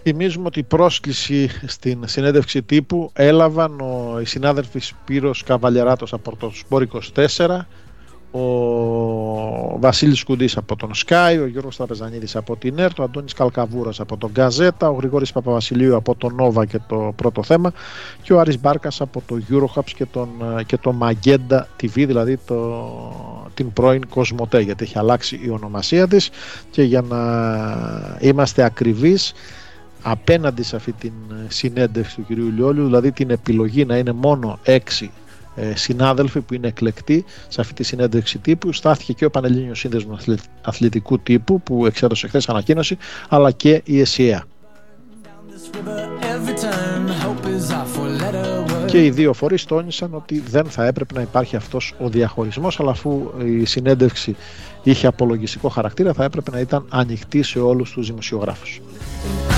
Θυμίζουμε ότι η πρόσκληση στην συνέντευξη τύπου έλαβαν οι συνάδελφοι Σπύρος Καβαλιαράτος από το Σπορ 24, ο Βασίλης Κουντής από τον Sky, ο Γιώργος Τραπεζανίδης από την ΕΡΤ, ο Αντώνης Καλκαβούρας από τον Γκαζέτα, ο Γρηγόρης Παπαβασιλείου από τον Nova και το Πρώτο Θέμα και ο Άρης Μπάρκας από το Eurohubs και το Magenta TV, δηλαδή την πρώην Κοσμοτέ, γιατί έχει αλλάξει η ονομασία της. Και για να είμαστε ακριβείς, απέναντι σε αυτή την συνέντευξη του κυρίου Λιόλιου, δηλαδή την επιλογή να είναι μόνο 6 συνάδελφοι που είναι εκλεκτοί σε αυτή τη συνέντευξη τύπου, στάθηκε και ο Πανελλήνιος Σύνδεσμος Αθλητικού Τύπου που εξέδωσε χθες ανακοίνωση, αλλά και η ΕΣΥΑ. Και οι δύο φορείς τόνισαν ότι δεν θα έπρεπε να υπάρχει αυτός ο διαχωρισμός, αλλά αφού η συνέντευξη είχε απολογιστικό χαρακτήρα, θα έπρεπε να ήταν ανοιχτή σε όλους τους δημοσιογράφους.